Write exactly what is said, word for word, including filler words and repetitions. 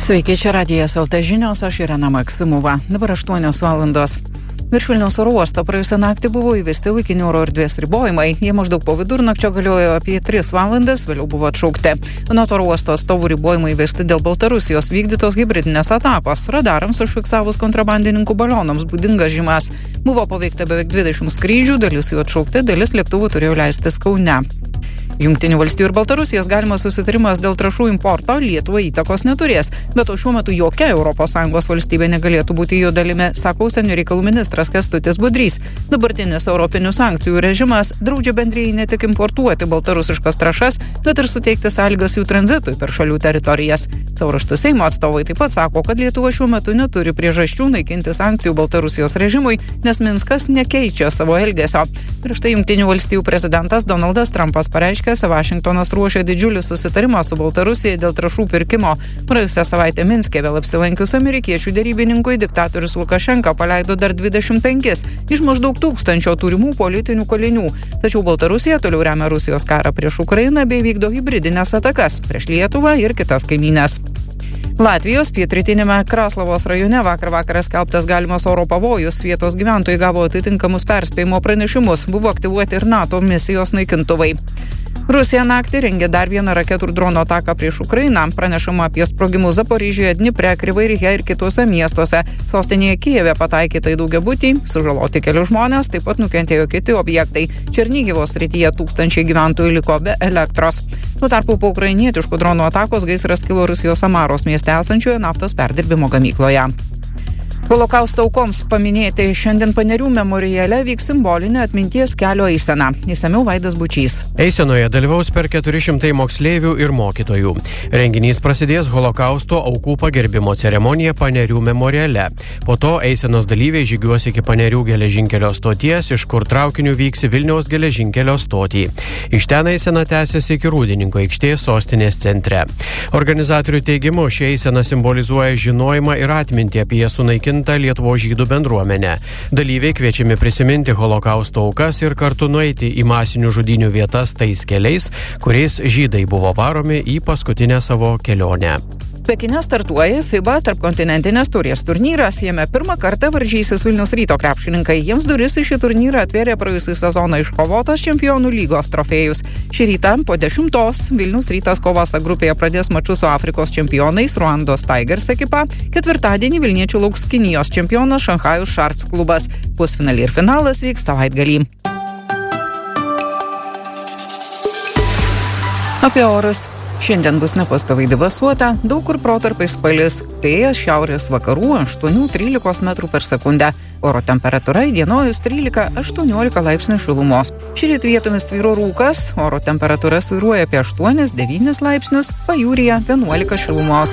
Sveiki, čia Radijas L T žinios, aš Irena Maksimova. Dabar aštuonios valandos. Virš Vilniaus oro uosto praėjusią naktį buvo įvesti laikini oro erdvės ribojimai. Jie maždaug po vidurnakčio galiojo apie tris valandas, vėliau buvo atšaukti. Anot oro uosto atstovų ribojimai įvesti dėl Baltarusijos vykdytos hibridinės atakos. Radarams užfiksavus kontrabandininkų balionams būdingas žymas. Buvo paveikta beveik dvidešimt skrydžių, dalis jų atšaukti, dalis lėktuvų turėjo leistis Kaune. Jungtinių valstijų ir Baltarusijos galimas susitarimas dėl trąšų importo Lietuvai įtakos neturės, bet o šiuo metu jokia Europos Sąjungos valstybė negalėtų būti jo dalimi, sako užsienio reikalų ministras Kęstutis Budrys. Dabartinis europinių sankcijų režimas draudžia bendrijai ne tik importuoti baltarusiškas trąšas, bet ir suteikti sąlygas jų tranzitui per šalių teritorijas. Savo ruožtu Seimo atstovai taip pat sako, kad Lietuva šiuo metu neturi priežasčių naikinti sankcijų Baltarusijos režimui, nes Minskas nekeičia savo elgesio. Prieš tai Jungtinių valstijų prezidentas Donaldas Trumpas pareiškė, Vašingtonas ruošia didžiulį susitarimą su Baltarusija dėl trąšų pirkimo. Praėjusią savaitę Minske vėl apsilankius amerikiečių derybininkui diktatorius Lukašenka paleido dar dvidešimt penkis iš maždaug tūkstančio turimų politinių kalinių. Tačiau Baltarusija toliau remia Rusijos karą prieš Ukrainą bei vykdo hibridinės atakas prieš Lietuvą ir kitas kaimynes. Latvijos pietrytinėme Kraslavos rajone vakar vakaras skelbtas galimas oro pavojus. Vietos gyventojai gavo atitinkamus perspėjimo pranešimus. Buvo aktyvuoti ir NATO misijos naikintuvai. Rusija naktį rengė dar vieną raketų ir drono ataką prieš Ukrainą. Pranešama apie sprogimus Zaporižėje, Dnipre, Kryvairihe ir kitose miestuose. Sostinėje Kijeve pataikyta į daugiabutį, sužaloti keli žmonės, taip pat nukentėjo kiti objektai. Černigivos srityje tūkstančiai gyventojų liko be elektros. Tuo tarpu po ukrainietiškų dronų atakos gaisras kilo Rusijos Samaros mieste esančioje naftos perdirbimo gamykloje. Holokausto aukoms paminėti šiandien Panerių memoriale vyks simbolinė atminties kelio eisena. Išsamiau Vaidas Bučys. Eisenoje dalyvaus per keturi šimtai moksleivių ir mokytojų. Renginys prasidės Holokausto aukų pagerbimo ceremonija Panerių memoriale. Po to eisenos dalyviai žygiuos iki Panerių geležinkelio stoties, iš kur traukiniu vyks į Vilniaus geležinkelio stotį. Iš ten eisena tęsiasi iki Rūdininkų aikštės sostinės centre. Organizatorių teigimu, ši eisena simbolizuoja žinojimą ir atmintį apie sunaikintą Lietuvos žydų bendruomenę. Dalyviai kviečiami prisiminti Holokausto aukas ir kartu nueiti į masinių žudynių vietas tais keliais, kuriais žydai buvo varomi į paskutinę savo kelionę. Pekine startuoja FIBA tarpkontinentinės taurės turnyras. Jame pirmą kartą varžysis Vilniaus Ryto krepšininkai. Jiems duris į šį turnyrą atvėrė praėjusį sezoną iškovotas čempionų lygos trofėjus. Šį rytą po dešimtos Vilniaus Rytas kovas A grupėje pradės mačus su Afrikos čempionais Ruandos Tigers ekipa. Ketvirtadienį Vilniečių lauks Kinijos čempionas Šanchajus Sharks klubas. Pusfinalį ir finalas vyks savaitgalį. Apie orus. Šiandien bus nepastoviai debesuota, daug kur protarpiais palis, vėjas šiaurės vakarų aštuoni trylika metrų per sekundę. Oro temperatūra įdienojus trylika aštuoniolika laipsnių šilumos. Šįryt vietomis tvyro rūkas, oro temperatūra svyruoja apie aštuoni devyni laipsnius, pajūryje vienuolika šilumos.